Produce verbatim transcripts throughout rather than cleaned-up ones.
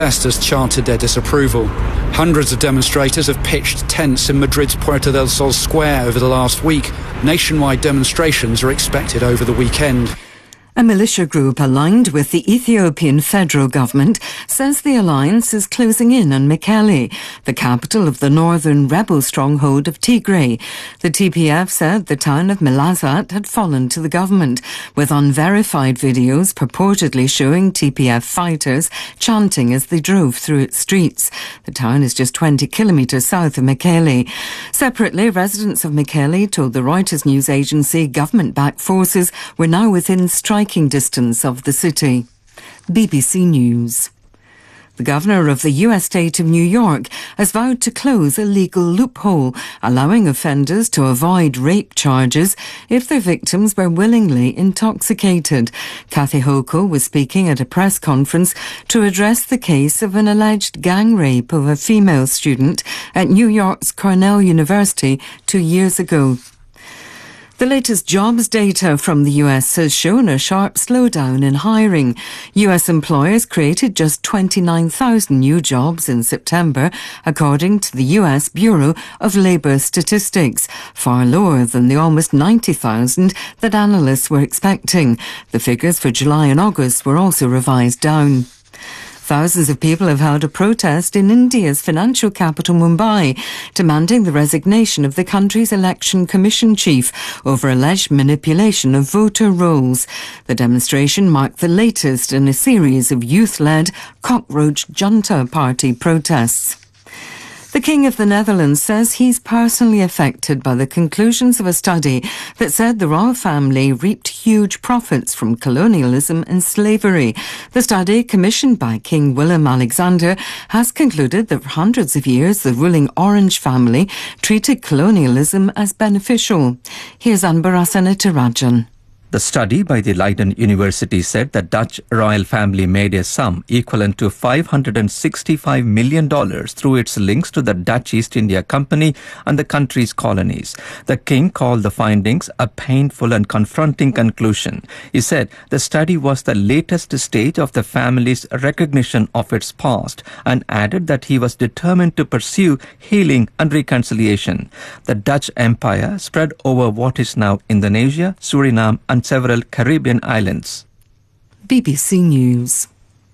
Protesters chanted their disapproval. Hundreds of demonstrators have pitched tents in Madrid's Puerta del Sol square over the last week. Nationwide demonstrations are expected over the weekend. A militia group aligned with the Ethiopian federal government says the alliance is closing in on Mekelle, the capital of the northern rebel stronghold of Tigray. The T P F said the town of Malazat had fallen to the government, with unverified videos purportedly showing T P F fighters chanting as they drove through its streets. The town is just twenty kilometres south of Mekelle. Separately, residents of Mekelle told the Reuters news agency government-backed forces were now within striking distance of the city. B B C News. The governor of the U S state of New York has vowed to close a legal loophole, allowing offenders to avoid rape charges if their victims were willingly intoxicated. Kathy Hochul was speaking at a press conference to address the case of an alleged gang rape of a female student at New York's Cornell University two years ago. The latest jobs data from the U S has shown a sharp slowdown in hiring. U S employers created just twenty-nine thousand new jobs in September, according to the U S Bureau of Labour Statistics, far lower than the almost ninety thousand that analysts were expecting. The figures for July and August were also revised down. Thousands of people have held a protest in India's financial capital Mumbai, demanding the resignation of the country's election commission chief over alleged manipulation of voter rolls. The demonstration marked the latest in a series of youth-led cockroach junta party protests. The King of the Netherlands says he's personally affected by the conclusions of a study that said the royal family reaped huge profits from colonialism and slavery. The study, commissioned by King Willem-Alexander, has concluded that for hundreds of years the ruling Orange family treated colonialism as beneficial. Here's Anbarasan Tarajan. The study by the Leiden University said the Dutch royal family made a sum equivalent to five hundred sixty-five million dollars through its links to the Dutch East India Company and the country's colonies. The king called the findings a painful and confronting conclusion. He said the study was the latest stage of the family's recognition of its past and added that he was determined to pursue healing and reconciliation. The Dutch Empire spread over what is now Indonesia, Suriname and several Caribbean islands. B B C News.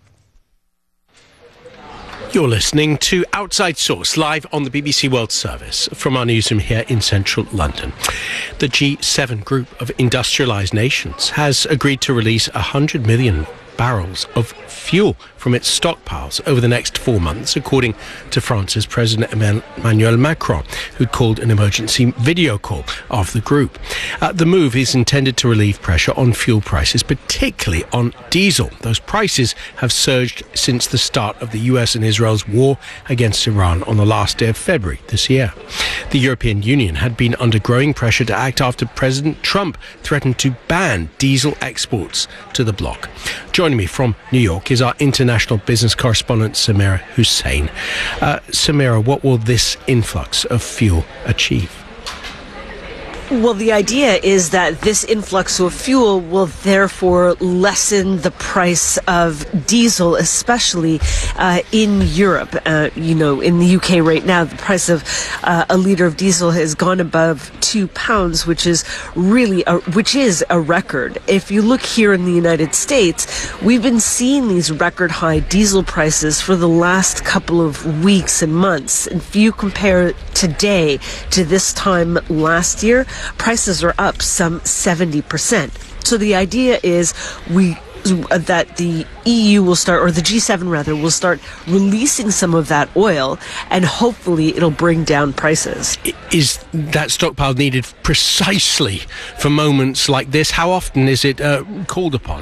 You're listening to Outside Source, live on the B B C World Service from our newsroom here in central London. The G seven group of industrialised nations has agreed to release one hundred million barrels of fuel from its stockpiles over the next four months, according to France's President Emmanuel Macron, who called an emergency video call of the group. Uh, the move is intended to relieve pressure on fuel prices, particularly on diesel. Those prices have surged since the start of the U S and Israel's war against Iran on the last day of February this year. The European Union had been under growing pressure to act after President Trump threatened to ban diesel exports to the bloc. Joining me from New York is our international business correspondent, Samira Hussein. Uh, Samira, what will this influx of fuel achieve? Well, the idea is that this influx of fuel will therefore lessen the price of diesel, especially uh, in Europe. Uh, you know, in the U K right now, the price of uh, a litre of diesel has gone above two pounds, which is really a, which is a record. If you look here in the United States, we've been seeing these record high diesel prices for the last couple of weeks and months. If you compare today to this time last year, prices are up some seventy percent. So the idea is we that the E U will start, or the G seven rather, will start releasing some of that oil, and hopefully it'll bring down prices. Is that stockpile needed precisely for moments like this? How often is it uh, called upon?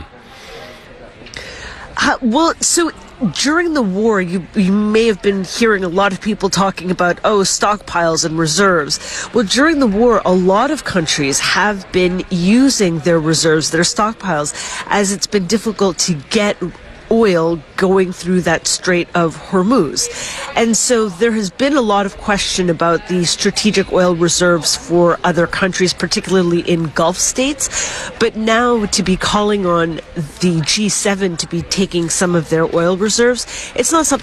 Uh, well, so during the war, you you may have been hearing a lot of people talking about, oh, stockpiles and reserves. Well, during the war, a lot of countries have been using their reserves, their stockpiles, as it's been difficult to get oil going through that Strait of Hormuz. And so there has been a lot of question about the strategic oil reserves for other countries, particularly in Gulf states. But now to be calling on the G seven to be taking some of their oil reserves, it's not something